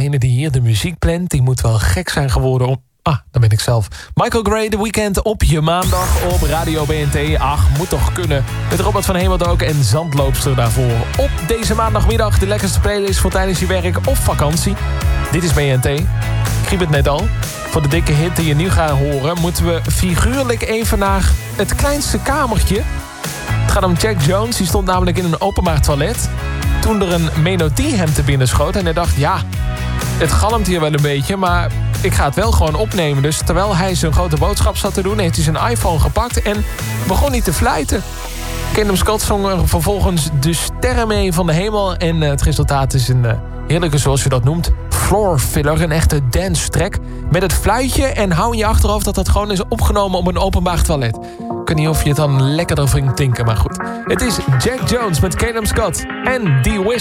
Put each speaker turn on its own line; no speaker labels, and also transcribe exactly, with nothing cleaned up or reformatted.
degene die hier de muziek plant, die moet wel gek zijn geworden om... Ah, dan ben ik zelf. Michael Gray, The Weeknd op je maandag op Radio B N T. Ach, moet toch kunnen. Met Robert van Hemeldook en Zandloopster daarvoor. Op deze maandagmiddag de lekkerste playlist voor tijdens je werk of vakantie. Dit is B N T. Ik riep het net al. Voor de dikke hit die je nu gaat horen, moeten we figuurlijk even naar het kleinste kamertje. Het gaat om Jack Jones. Die stond namelijk in een openbaar toilet toen er een melodie hem te binnen schoot. En hij dacht, ja, het galmt hier wel een beetje, maar ik ga het wel gewoon opnemen. Dus terwijl hij zijn grote boodschap zat te doen, heeft hij zijn iPhone gepakt en begon hij te fluiten. Kingdom Scott zong er vervolgens de sterren mee van de hemel. En uh, het resultaat is een uh, heerlijke, zoals je dat noemt, floor filler. Een echte dance track. Met het fluitje en hou in je achterhoofd dat dat gewoon is opgenomen op een openbaar toilet. Ik weet niet of je het dan lekkerder vindt tinken, maar goed. Het is Jack Jones met Kingdom Scott en The Wiz.